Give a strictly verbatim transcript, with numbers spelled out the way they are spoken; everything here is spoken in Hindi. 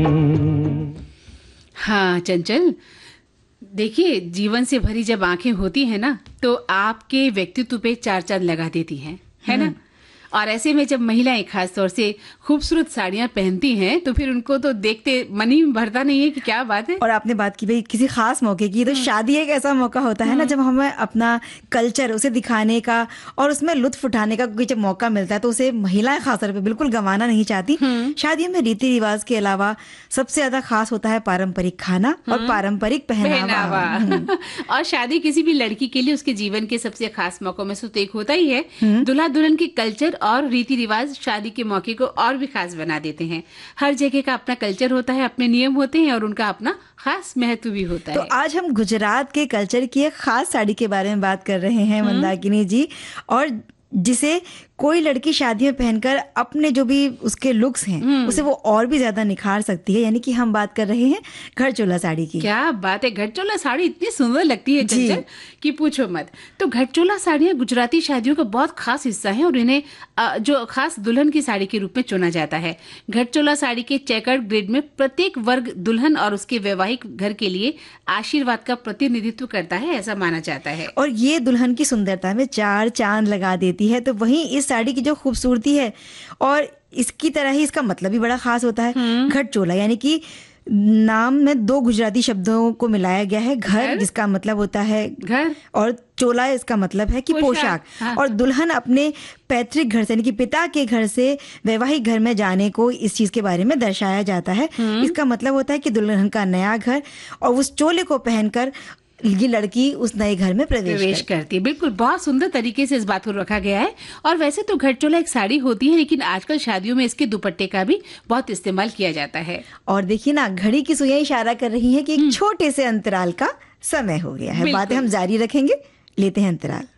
हाँ चंचल, देखिए जीवन से भरी जब आंखें होती हैं ना तो आपके व्यक्तित्व पे चार चांद लगा देती हैं, है ना। और ऐसे में जब महिलाएं खास तौर से खूबसूरत साड़ियां पहनती हैं तो फिर उनको तो देखते मन ही भरता नहीं है कि क्या बात है। और आपने बात की भाई किसी खास मौके की, तो शादी एक ऐसा मौका होता है ना जब हमें अपना कल्चर उसे दिखाने का और उसमें लुत्फ उठाने का कोई जब मौका मिलता है तो उसे महिलाएं खासतौर पे बिल्कुल गंवाना नहीं चाहती। शादियों में रीति रिवाज के अलावा सबसे ज्यादा खास होता है पारंपरिक खाना और पारंपरिक पहनावा। और शादी किसी भी लड़की के लिए उसके जीवन के सबसे खास मौकों में से तो एक होता ही है। दूल्हा दुल्हन के कल्चर और रीति रिवाज शादी के मौके को और भी खास बना देते हैं। हर जगह का अपना कल्चर होता है, अपने नियम होते हैं और उनका अपना खास महत्व भी होता तो है। तो आज हम गुजरात के कल्चर की एक खास साड़ी के बारे में बात कर रहे हैं मंदाकिनी जी, और जिसे कोई लड़की शादी में पहनकर अपने जो भी उसके लुक्स हैं उसे वो और भी ज्यादा निखार सकती है। यानी कि हम बात कर रहे हैं घर चोला साड़ी की। क्या बात है, घर चोला साड़ी इतनी सुंदर लगती है चंचल कि पूछो मत। तो घर चोला साड़ियाँ गुजराती शादियों का बहुत खास हिस्सा है और इन्हें जो खास दुल्हन की साड़ी के रूप में चुना जाता है। घर चोला साड़ी के चेकर्ड ग्रिड में प्रत्येक वर्ग दुल्हन और उसके वैवाहिक घर के लिए आशीर्वाद का प्रतिनिधित्व करता है, ऐसा माना जाता है। और ये दुल्हन की सुंदरता में चार चांद लगा देती है। तो वहीं इस साड़ी की जो खूबसूरती है और इसकी तरह ही इसका मतलब भी बड़ा खास होता है। घट चोला यानी कि नाम में दो गुजराती शब्दों को मिलाया गया है। घर, घर? जिसका मतलब होता है घर, और चोला इसका मतलब है कि पोशाक, पोशाक। हाँ। और दुल्हन अपने पैतृक घर से यानी कि पिता के घर से वैवाहिक घर में जाने को इस चीज के बारे में दर्शाया जाता है। इसका मतलब होता है कि दुल्हन का नया घर और उस चोले को पहनकर ये लड़की उस नए घर में प्रवेश, प्रवेश करती है। बिल्कुल, बहुत सुंदर तरीके से इस बात को रखा गया है। और वैसे तो घर चोला एक साड़ी होती है, लेकिन आजकल शादियों में इसके दुपट्टे का भी बहुत इस्तेमाल किया जाता है। और देखिए ना, घड़ी की सुइयां इशारा कर रही है कि एक छोटे से अंतराल का समय हो गया है। बातें हम जारी रखेंगे, लेते हैं अंतराल।